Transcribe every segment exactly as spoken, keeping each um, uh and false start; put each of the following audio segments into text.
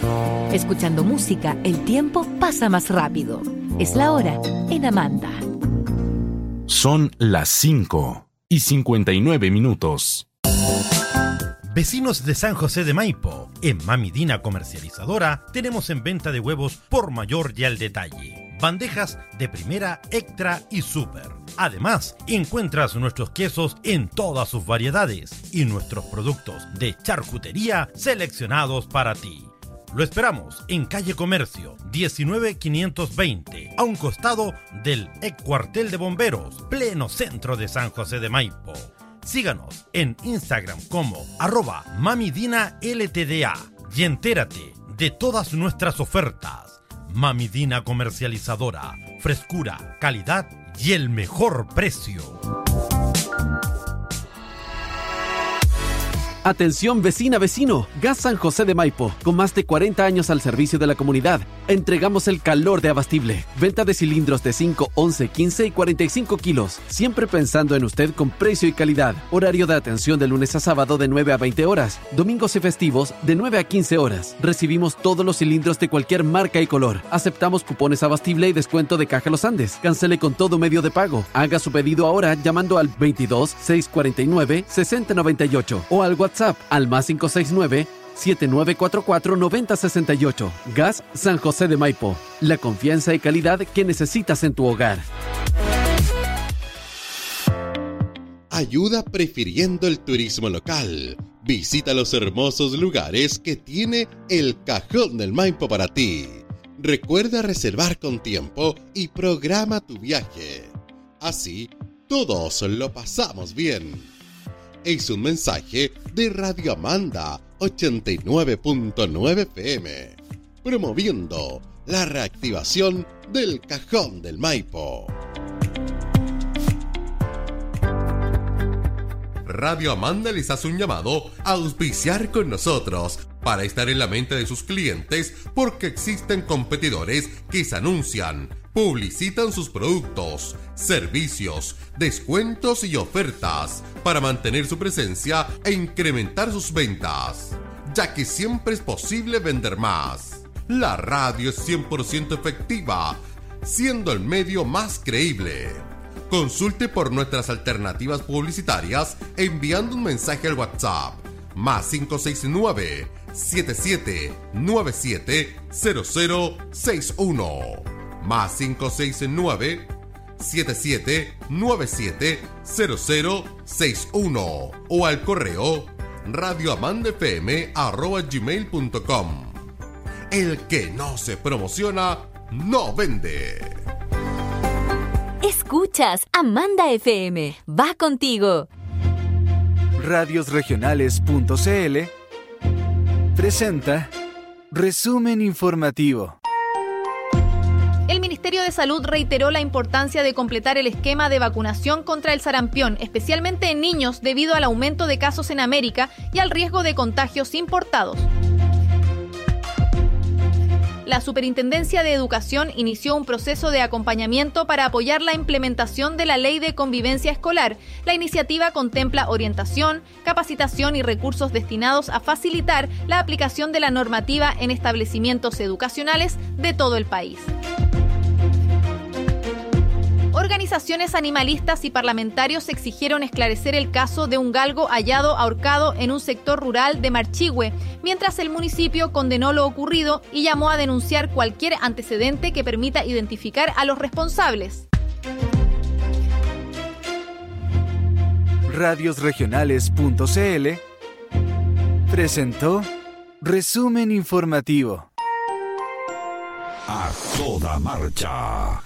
Escuchando música, el tiempo pasa más rápido. Es la hora en Amanda. Son las cinco y cincuenta y nueve minutos. Vecinos de San José de Maipo, en Mami Dina Comercializadora tenemos en venta de huevos por mayor y al detalle. Bandejas de primera, extra y super. Además, encuentras nuestros quesos en todas sus variedades y nuestros productos de charcutería seleccionados para ti. Lo esperamos en calle Comercio diecinueve quinientos veinte, a un costado del ex cuartel de bomberos, pleno centro de San José de Maipo. Síganos en Instagram como arroba mamidina ltda y entérate de todas nuestras ofertas. Mami Dina Comercializadora, frescura, calidad y el mejor precio. Atención vecina, vecino, Gas San José de Maipo, con más de cuarenta años al servicio de la comunidad. Entregamos el calor de Abastible. Venta de cilindros de cinco, once, quince y cuarenta y cinco kilos. Siempre pensando en usted con precio y calidad. Horario de atención de lunes a sábado de nueve a veinte horas. Domingos y festivos de nueve a quince horas. Recibimos todos los cilindros de cualquier marca y color. Aceptamos cupones Abastible y descuento de Caja Los Andes. Cancele con todo medio de pago. Haga su pedido ahora llamando al veintidós, seiscientos cuarenta y nueve, sesenta noventa y ocho o al WhatsApp al más cinco seis nueve, siete nueve cuatro cuatro, nueve cero seis ocho. Gas San José de Maipo. La confianza y calidad que necesitas en tu hogar. Ayuda prefiriendo el turismo local. Visita los hermosos lugares que tiene el Cajón del Maipo para ti. Recuerda reservar con tiempo y programa tu viaje. Así, todos lo pasamos bien. Es un mensaje de Radio Amanda ochenta y nueve punto nueve F M, promoviendo la reactivación del Cajón del Maipo. Radio Amanda les hace un llamado a auspiciar con nosotros para estar en la mente de sus clientes, porque existen competidores que se anuncian, publicitan sus productos, servicios, descuentos y ofertas para mantener su presencia e incrementar sus ventas, ya que siempre es posible vender más. La radio es cien por ciento efectiva, siendo el medio más creíble. Consulte por nuestras alternativas publicitarias enviando un mensaje al WhatsApp más cinco seis nueve, siete siete nueve siete, cero cero seis uno más cinco seis nueve, siete siete nueve siete, cero cero seis uno o al correo radioamandafm arroba gmail punto com. El que no se promociona no vende. Escuchas Amanda F M. Va contigo. radios regionales punto c l presenta Resumen Informativo. El Ministerio de Salud reiteró la importancia de completar el esquema de vacunación contra el sarampión, especialmente en niños, debido al aumento de casos en América y al riesgo de contagios importados. La Superintendencia de Educación inició un proceso de acompañamiento para apoyar la implementación de la Ley de Convivencia Escolar. La iniciativa contempla orientación, capacitación y recursos destinados a facilitar la aplicación de la normativa en establecimientos educacionales de todo el país. Organizaciones animalistas y parlamentarios exigieron esclarecer el caso de un galgo hallado ahorcado en un sector rural de Marchihue, mientras el municipio condenó lo ocurrido y llamó a denunciar cualquier antecedente que permita identificar a los responsables. radios regionales punto c l presentó Resumen Informativo. A toda marcha.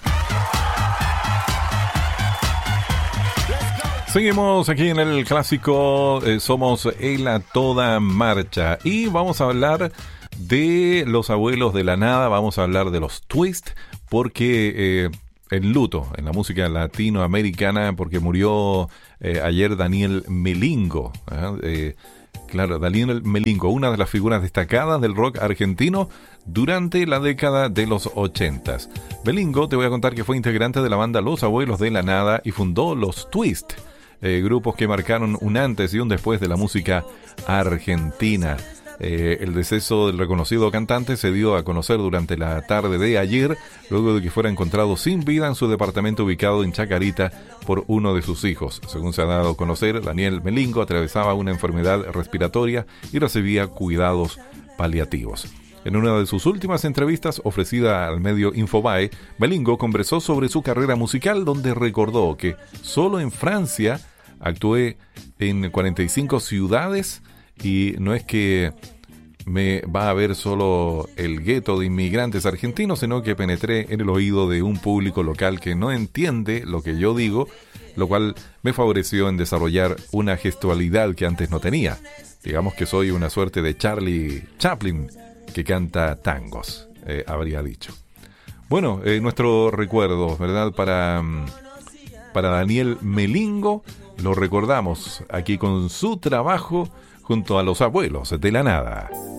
Seguimos aquí en el clásico, eh, somos en la toda marcha y vamos a hablar de los abuelos de la nada, vamos a hablar de los twists, porque eh, en luto en la música latinoamericana, porque murió eh, ayer Daniel Melingo, ¿eh? Eh, claro, Daniel Melingo, una de las figuras destacadas del rock argentino durante la década de los ochentas. Melingo, te voy a contar que fue integrante de la banda Los Abuelos de la Nada y fundó los Twist, Eh, grupos que marcaron un antes y un después de la música argentina. Eh, el deceso del reconocido cantante se dio a conocer durante la tarde de ayer, luego de que fuera encontrado sin vida en su departamento ubicado en Chacarita por uno de sus hijos. Según se ha dado a conocer, Daniel Melingo atravesaba una enfermedad respiratoria y recibía cuidados paliativos. En una de sus últimas entrevistas ofrecida al medio Infobae, Melingo conversó sobre su carrera musical, donde recordó que solo en Francia actué en cuarenta y cinco ciudades y no es que me va a ver solo el gueto de inmigrantes argentinos, sino que penetré en el oído de un público local que no entiende lo que yo digo, lo cual me favoreció en desarrollar una gestualidad que antes no tenía. Digamos que soy una suerte de Charlie Chaplin que canta tangos, eh, habría dicho. Bueno, eh, nuestro recuerdo, ¿verdad? Para, para Daniel Melingo, lo recordamos aquí con su trabajo junto a los abuelos de la nada.